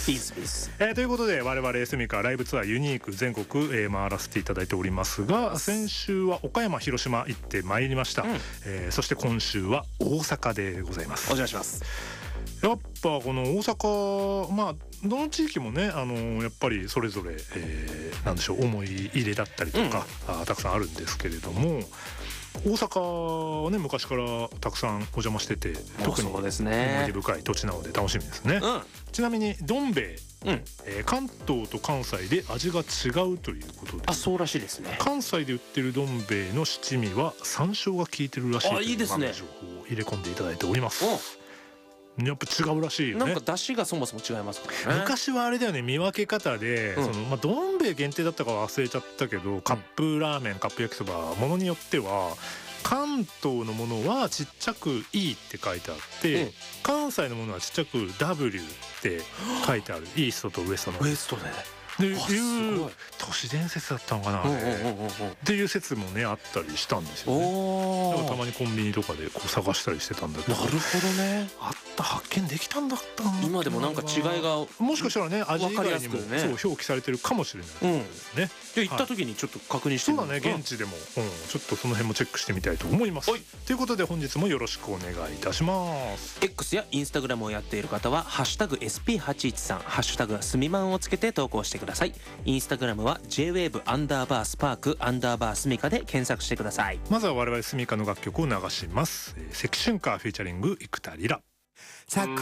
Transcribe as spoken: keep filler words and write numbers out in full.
ピースピース、 えー、ということで我々スミカライブツアーユニーク全国、えー、回らせていただいておりますが、先週は岡山広島行ってまいりました、うん、えー、そして今週は大阪でございます。 お願いします。 やっぱこの大阪、まあどの地域もね、あのー、やっぱりそれぞれ、えー、なんでしょう、思い入れだったりとか、うん、あたくさんあるんですけれども、大阪はね昔からたくさんお邪魔してて、特に思い出深い土地なので楽しみですね、うん、ちなみにどん兵衛、うん、えー、関東と関西で味が違うということで、 あ、そうらしいですね。 関西で売ってるどん兵衛の七味は山椒が効いてるらしいという、 あ、いいですね、 情報を入れ込んでいただいております。やっぱ違うらしいよね。 なんか出汁がそもそも違いますからね。 昔はあれだよね、見分け方で、うん、そのまあどん兵衛限定だったか忘れちゃったけど、カップラーメン、カップ焼きそば、ものによっては関東のものはちっちゃく イー って書いてあって、うん、関西のものはちっちゃく ダブリュー って書いてある。イーストとウエストの。 ウエストで。 っていう都市伝説だったのかな、っていう説もねあったりしたんですよね。だからたまにコンビニとかでこう探したりしてたんだけど、 なるほどね、 あった発見できたんだったんだ。 今でもなんか違いがもしかしたらね、味以外にもそう表記されてるかもしれないですね。 で行った時にちょっと確認してみる。 そうだね、現地でも、うん、ちょっとその辺もチェックしてみたいと思います。ということで本日もよろしくお願いいたします。 X やインスタグラムをやっている方はハッシュタグ エスピーはちいちさん ハッシュタグすみまんをつけて投稿してください。インスタグラムは ジェイウェーブ アンダーバースパークアンダーバースミカで検索してください。 まずは我々スミカの楽曲を流します。セクシュンカーフィーチャリング生田リラ。 桜